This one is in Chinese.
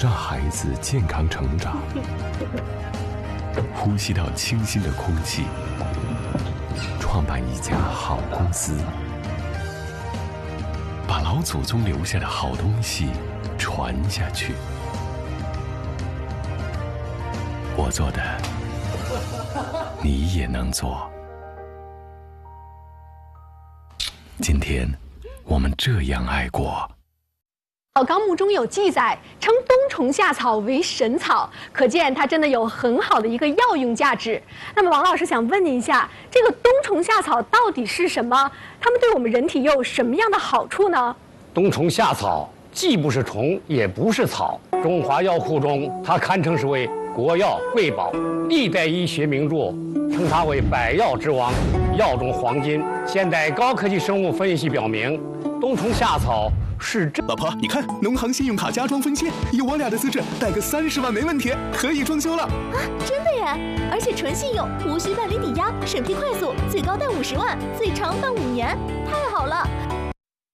让孩子健康成长，呼吸到清新的空气，创办一家好公司，把老祖宗留下的好东西传下去。我做的，你也能做。今天，我们这样爱过。 《老纲目》中有记载，称冬虫夏草为神草，可见它真的有很好的一个药用价值。那么，王老师想问您一下，这个冬虫夏草到底是什么？它们对我们人体又有什么样的好处呢？ 冬虫夏草既不是虫，也不是草，中华药库中它堪称是为国药瑰宝，历代医学名著称它为百药之王，药中黄金。现代高科技生物分析表明，冬虫夏草是真。 老婆，你看，农行信用卡加装分期，以我俩的资质，贷个30万没问题，可以装修了。 啊，真的耶！而且纯信用，无需办理抵押，审批快速，最高贷50万，最长办5年，太好了！